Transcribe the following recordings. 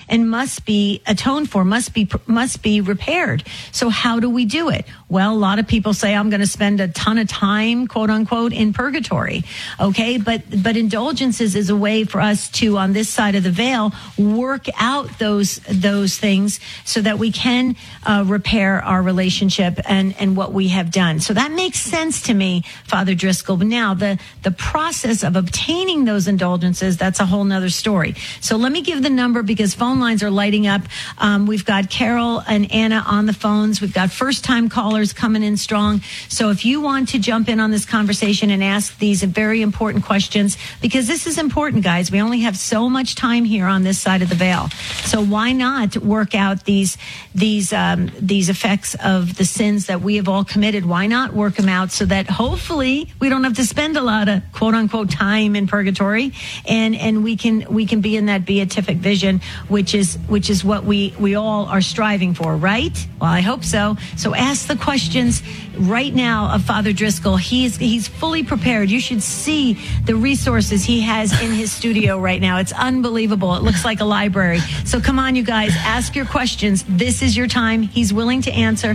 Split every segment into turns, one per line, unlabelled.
and must be atoned for, must be repaired. So how do we do it? Well, a lot of people say, I'm going to spend a ton of time, quote unquote, in purgatory. Okay. But indulgences is a way for us to, on this side of the veil, work out those things so that we can repair our relationship and what we have done. So that makes sense to me, Father Driscoll. But now the process of obtaining those indulgences, that's a whole nother story. So let me give the number because phone lines are lighting up. We've got Carol and Anna on the phones. We've got first-time callers coming in strong. So if you want to jump in on this conversation and ask these very important questions, because this is important, guys. We only have so much time here on this side of the veil. So why not work out these effects of the sins that we have all committed? Why not work them out so that hopefully we don't have to spend a lot of quote unquote time in purgatory, and we can be in that beatific vision, which is what we all are striving for, right? Well, I hope so. So ask the questions right now of Father Driscoll. He's fully prepared. You should see the resources he has in his studio right now. It's unbelievable. It looks like a library. So come on, you guys, ask your questions. This is your time. He's willing to answer.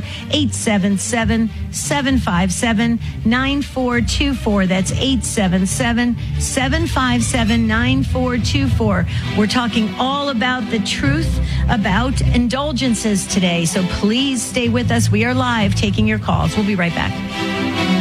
877-757-9424. That's 877-757-9424. We're talking all about the truth about indulgences today. So please stay with us. We are live taking your calls. We'll be right back.